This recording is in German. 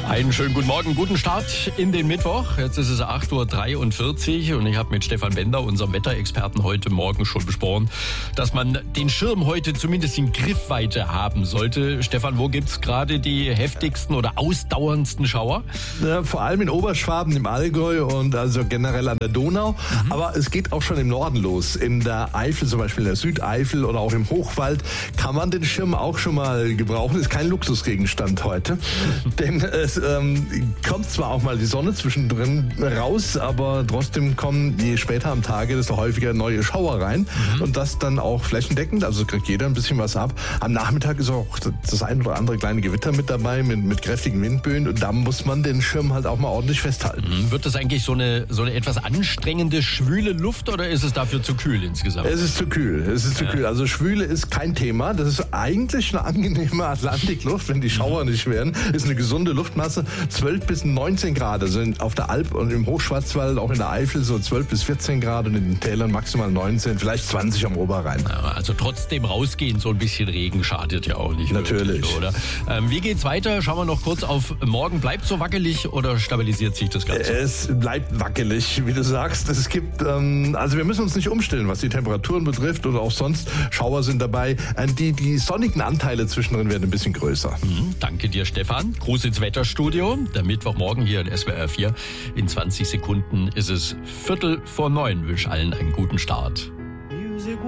Einen schönen guten Morgen, guten Start in den Mittwoch. Jetzt ist es 8.43 Uhr und ich habe mit Stefan Bender, unserem Wetterexperten, heute Morgen schon besprochen, dass man den Schirm heute zumindest in Griffweite haben sollte. Stefan, wo gibt's gerade die heftigsten oder ausdauerndsten Schauer? Ja, vor allem in Oberschwaben, im Allgäu und also generell an der Donau. Aber es geht auch schon im Norden los. In der Eifel, zum Beispiel in der Südeifel oder auch im Hochwald, kann man den Schirm auch schon mal gebrauchen. Ist kein Luxusgegenstand heute. Denn es kommt zwar auch mal die Sonne zwischendrin raus, aber trotzdem kommen je später am Tage, desto häufiger neue Schauer rein. Und das dann auch flächendeckend, also kriegt jeder ein bisschen was ab. Am Nachmittag ist auch das ein oder andere kleine Gewitter mit dabei, mit kräftigen Windböen. Und da muss man den Schirm halt auch mal ordentlich festhalten. Wird das eigentlich so eine etwas anstrengende, schwüle Luft oder ist es dafür zu kühl insgesamt? Es ist zu kühl. Kühl. Also Schwüle ist kein Thema. Das ist eigentlich eine angenehme Atlantikluft, wenn die Schauer nicht wären. Ist eine gesunde Luftmasse. 12 bis 19 Grad. Also auf der Alp und im Hochschwarzwald, auch in der Eifel so 12 bis 14 Grad und in den Tälern maximal 19, vielleicht 20 am Oberrhein. Ja, also trotzdem rausgehen, so ein bisschen Regen schadet ja auch nicht. Natürlich. Wirklich, oder? Wie geht's weiter? Schauen wir noch kurz auf morgen. Bleibt so wackelig oder stabilisiert sich das Ganze? Es bleibt wackelig, wie du sagst. Es gibt, also wir müssen uns nicht umstellen, was die Temperaturen betrifft oder auch sonst. Schauer sind dabei. Die sonnigen Anteile zwischendrin werden ein bisschen größer. Danke dir, Stefan. Gruß ins Wetterstudio. Der Mittwochmorgen hier in SWR 4. In 20 Sekunden ist es 8:45. Wünsche allen einen guten Start.